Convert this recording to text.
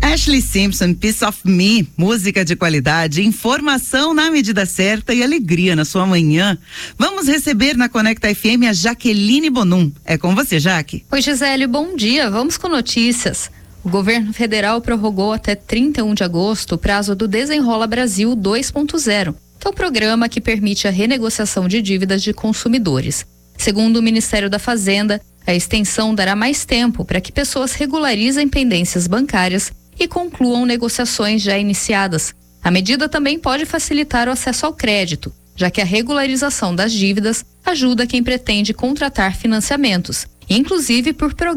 Ashley Simpson, Piece of Me, música de qualidade, informação na medida certa e alegria na sua manhã. Vamos receber na Conecta FM a Jaqueline Bonum. É com você, Jaque. Oi, Gisele, bom dia. Vamos com notícias. O governo federal prorrogou até 31 de agosto o prazo do Desenrola Brasil 2.0, que é o programa que permite a renegociação de dívidas de consumidores. Segundo o Ministério da Fazenda, a extensão dará mais tempo para que pessoas regularizem pendências bancárias e concluam negociações já iniciadas. A medida também pode facilitar o acesso ao crédito, já que a regularização das dívidas ajuda quem pretende contratar financiamentos, inclusive por programas